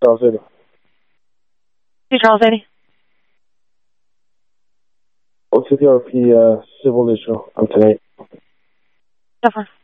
Charles City. Hey, Charles City. OTPRP civil issue on tonight. Suffer.